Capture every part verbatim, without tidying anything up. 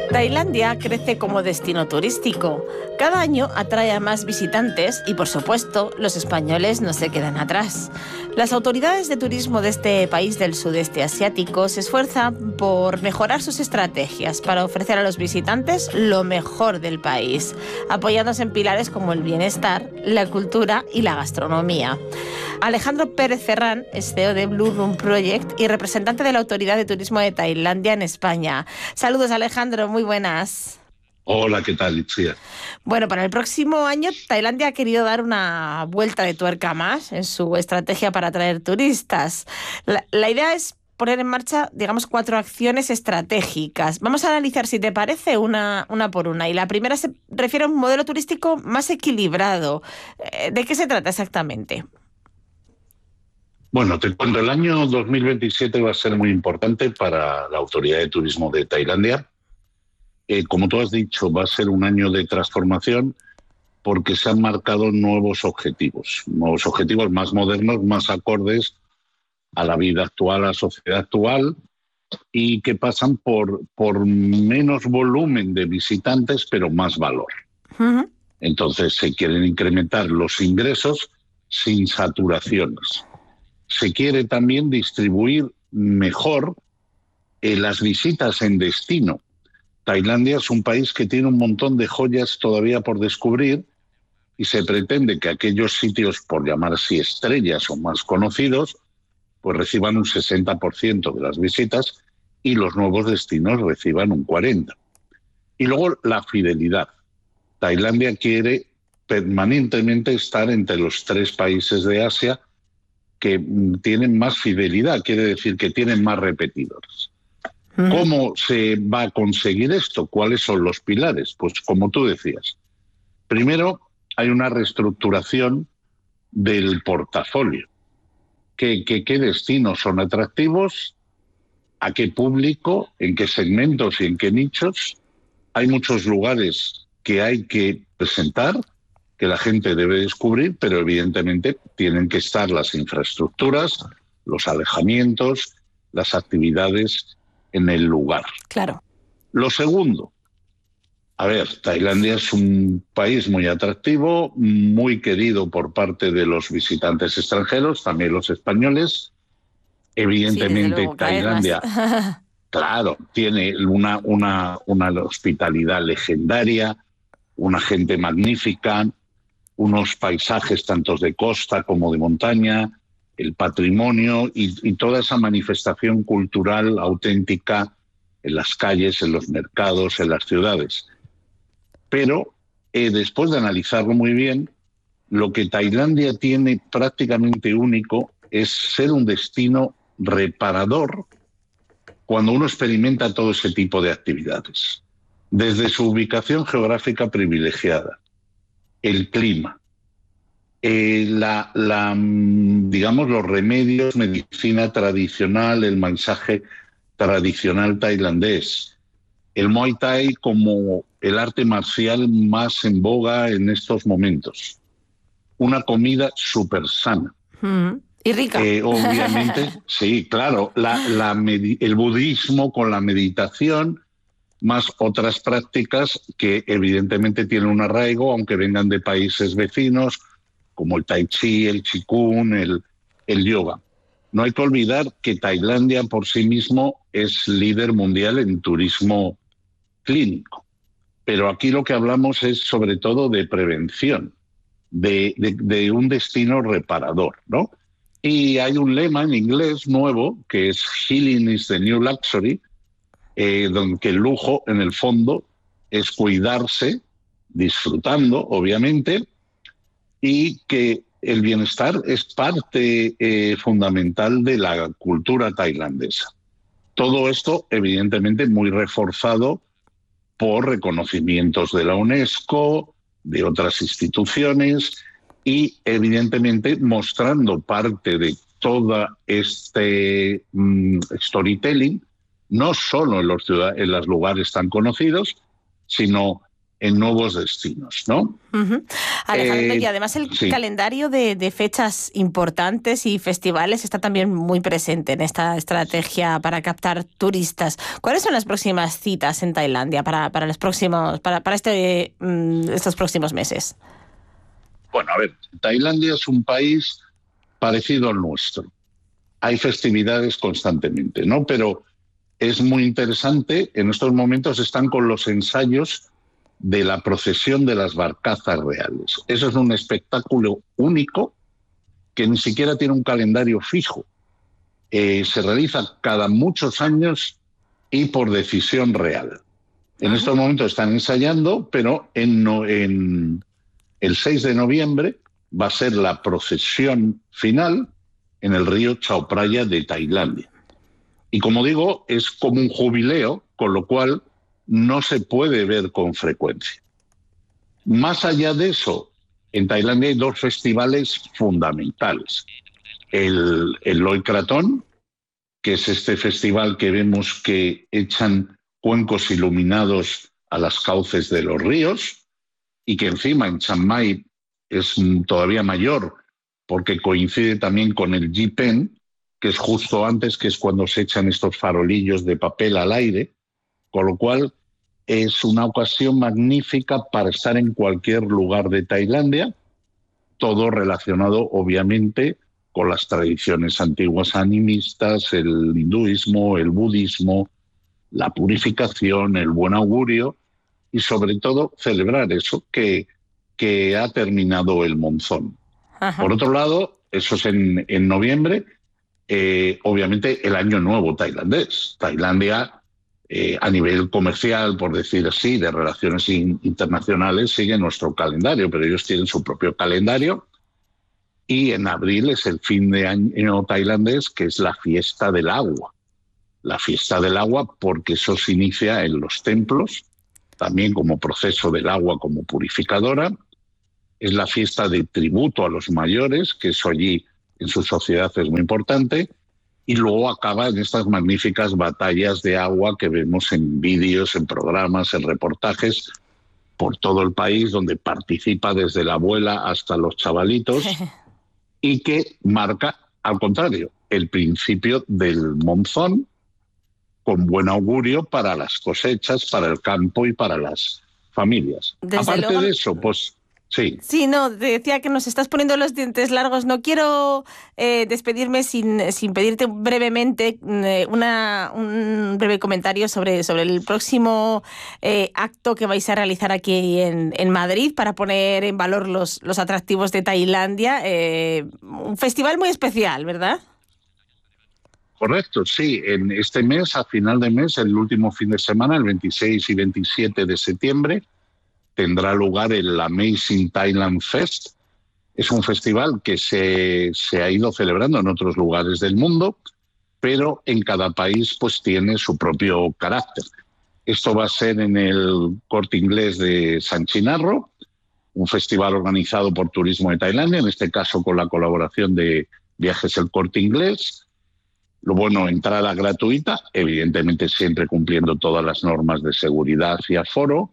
Tailandia crece como destino turístico. Cada año atrae a más visitantes y, por supuesto, los españoles no se quedan atrás. Las autoridades de turismo de este país del sudeste asiático se esfuerzan por mejorar sus estrategias para ofrecer a los visitantes lo mejor del país, apoyándose en pilares como el bienestar, la cultura y la gastronomía. Alejandro Pérez Ferrán es C E O de Blue Room Project y representante de la Autoridad de Turismo de Tailandia en España. Saludos, Alejandro, muy buenas. Hola, ¿qué tal, Itziar? Bueno, para el próximo año Tailandia ha querido dar una vuelta de tuerca más en su estrategia para atraer turistas. La, la idea es poner en marcha, digamos, cuatro acciones estratégicas. Vamos a analizar, si te parece, una, una por una. Y la primera se refiere a un modelo turístico más equilibrado. ¿De qué se trata exactamente? Bueno, te cuento, el año dos mil veintisiete va a ser muy importante para la Autoridad de Turismo de Tailandia. Eh, como tú has dicho, va a ser un año de transformación porque se han marcado nuevos objetivos, nuevos objetivos más modernos, más acordes a la vida actual, a la sociedad actual, y que pasan por, por menos volumen de visitantes, pero más valor. Uh-huh. Entonces se quieren incrementar los ingresos sin saturaciones. Se quiere también distribuir mejor eh, las visitas en destino. Tailandia es un país que tiene un montón de joyas todavía por descubrir y se pretende que aquellos sitios, por llamar así estrellas o más conocidos, pues reciban un sesenta por ciento de las visitas y los nuevos destinos reciban un cuarenta por ciento. Y luego la fidelidad. Tailandia quiere permanentemente estar entre los tres países de Asia que tienen más fidelidad, quiere decir que tienen más repetidores. ¿Cómo se va a conseguir esto? ¿Cuáles son los pilares? Pues como tú decías, primero hay una reestructuración del portafolio. ¿Qué, qué, qué destinos son atractivos? ¿A qué público? ¿En qué segmentos y en qué nichos? Hay muchos lugares que hay que presentar, que la gente debe descubrir, pero evidentemente tienen que estar las infraestructuras, los alojamientos, las actividades en el lugar. Claro. Lo segundo, a ver, Tailandia es un país muy atractivo, muy querido por parte de los visitantes extranjeros, también los españoles. Evidentemente, sí, luego, Tailandia, claro, tiene una, una, una hospitalidad legendaria, una gente magnífica, unos paisajes tanto de costa como de montaña, el patrimonio y, y toda esa manifestación cultural auténtica en las calles, en los mercados, en las ciudades. Pero eh, después de analizarlo muy bien, lo que Tailandia tiene prácticamente único es ser un destino reparador cuando uno experimenta todo ese tipo de actividades. Desde su ubicación geográfica privilegiada, el clima, Eh, la, la, digamos, los remedios, medicina tradicional, el mensaje tradicional tailandés, el Muay Thai como el arte marcial más en boga en estos momentos, una comida súper sana. Mm, y rica. Eh, obviamente, sí, claro, la, la el budismo con la meditación, más otras prácticas que evidentemente tienen un arraigo, aunque vengan de países vecinos, como el tai chi, el qigong, el, el yoga. No hay que olvidar que Tailandia por sí mismo es líder mundial en turismo clínico. Pero aquí lo que hablamos es sobre todo de prevención, de, de, de un destino reparador, ¿no? Y hay un lema en inglés nuevo que es Healing is the New Luxury, eh, donde el lujo en el fondo es cuidarse, disfrutando, obviamente, y que el bienestar es parte eh, fundamental de la cultura tailandesa. Todo esto, evidentemente, muy reforzado por reconocimientos de la UNESCO, de otras instituciones y, evidentemente, mostrando parte de todo este mm, storytelling, no solo en los, ciudad- en los lugares tan conocidos, sino en nuevos destinos, ¿no? Uh-huh. Alejandro, Eh, y además el sí. calendario de, de fechas importantes y festivales está también muy presente en esta estrategia para captar turistas. ¿Cuáles son las próximas citas en Tailandia para, para los próximos, para, para este, um, estos próximos meses? Bueno, a ver, Tailandia es un país parecido al nuestro. Hay festividades constantemente, ¿no? Pero es muy interesante, en estos momentos están con los ensayos de la procesión de las barcazas reales. Eso es un espectáculo único que ni siquiera tiene un calendario fijo. Eh, se realiza cada muchos años y por decisión real. En estos momentos están ensayando, pero en, no, en el seis de noviembre va a ser la procesión final en el río Chao Phraya de Tailandia. Y como digo, es como un jubileo, con lo cual no se puede ver con frecuencia. Más allá de eso, en Tailandia hay dos festivales fundamentales. El, el Loy Krathong, que es este festival que vemos que echan cuencos iluminados a las cauces de los ríos y que encima en Chiang Mai es todavía mayor porque coincide también con el Jipen, que es justo antes, que es cuando se echan estos farolillos de papel al aire, con lo cual es una ocasión magnífica para estar en cualquier lugar de Tailandia, todo relacionado obviamente con las tradiciones antiguas animistas, el hinduismo, el budismo, la purificación, el buen augurio y sobre todo celebrar eso, que, que ha terminado el monzón. Ajá. Por otro lado, eso es en, en noviembre, eh, obviamente el año nuevo tailandés. Tailandia, eh, a nivel comercial, por decir así, de relaciones in, internacionales, sigue nuestro calendario, pero ellos tienen su propio calendario. Y en abril es el fin de año tailandés, que es la fiesta del agua. La fiesta del agua porque eso se inicia en los templos, también como proceso del agua como purificadora. Es la fiesta de tributo a los mayores, que eso allí en su sociedad es muy importante. Y luego acaba en estas magníficas batallas de agua que vemos en vídeos, en programas, en reportajes por todo el país, donde participa desde la abuela hasta los chavalitos y que marca, al contrario, el principio del monzón, con buen augurio para las cosechas, para el campo y para las familias. Desde Aparte luego... de eso, pues sí. Sí, no, te decía que nos estás poniendo los dientes largos. No quiero eh, despedirme sin, sin pedirte brevemente eh, una, un breve comentario sobre, sobre el próximo eh, acto que vais a realizar aquí en, en Madrid para poner en valor los, los atractivos de Tailandia. Eh, un festival muy especial, ¿verdad? Correcto, sí. En este mes, a final de mes, el último fin de semana, el veintiséis y veintisiete de septiembre, tendrá lugar el Amazing Thailand Fest. Es un festival que se, se ha ido celebrando en otros lugares del mundo, pero en cada país pues tiene su propio carácter. Esto va a ser en el Corte Inglés de San Chinarro, un festival organizado por Turismo de Tailandia, en este caso con la colaboración de Viajes El Corte Inglés. Lo bueno, entrada gratuita, evidentemente siempre cumpliendo todas las normas de seguridad y aforo.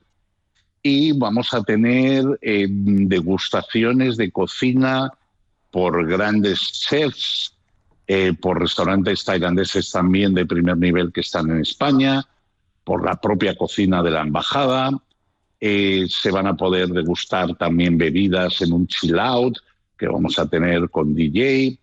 Y vamos a tener eh, degustaciones de cocina por grandes chefs, eh, por restaurantes tailandeses también de primer nivel que están en España, por la propia cocina de la embajada. Eh, se van a poder degustar también bebidas en un chill out que vamos a tener con D J.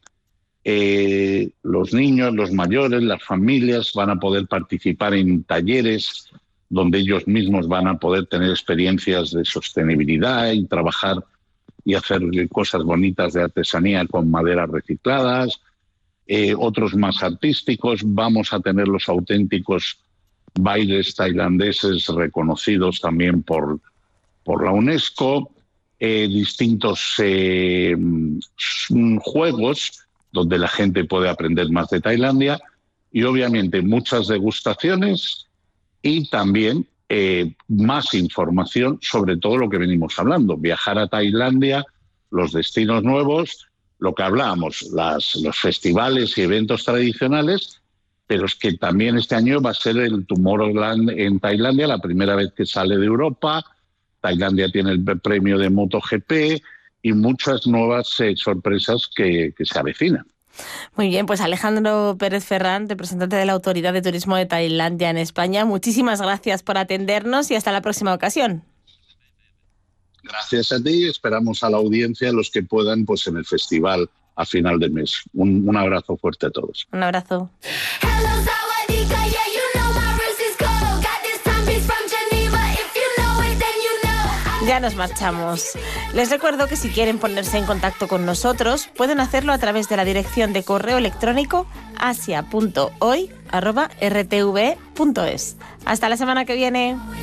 Eh, los niños, los mayores, las familias van a poder participar en talleres donde ellos mismos van a poder tener experiencias de sostenibilidad y trabajar y hacer cosas bonitas de artesanía con maderas recicladas. Eh, otros más artísticos. Vamos a tener los auténticos bailes tailandeses reconocidos también por, por la UNESCO. Eh, distintos eh, juegos donde la gente puede aprender más de Tailandia y obviamente muchas degustaciones y también eh, más información sobre todo lo que venimos hablando, viajar a Tailandia, los destinos nuevos, lo que hablábamos, las, los festivales y eventos tradicionales, pero es que también este año va a ser el Tomorrowland en Tailandia, la primera vez que sale de Europa, Tailandia tiene el premio de MotoGP y muchas nuevas eh, sorpresas que, que se avecinan. Muy bien, pues Alejandro Pérez Ferrán, representante de la Autoridad de Turismo de Tailandia en España, muchísimas gracias por atendernos y hasta la próxima ocasión. Gracias a ti, esperamos a la audiencia, a los que puedan, pues en el festival a final de mes. Un, un abrazo fuerte a todos. Un abrazo. Ya nos marchamos. Les recuerdo que si quieren ponerse en contacto con nosotros, pueden hacerlo a través de la dirección de correo electrónico asia punto hoy arroba r t v punto es. Hasta la semana que viene.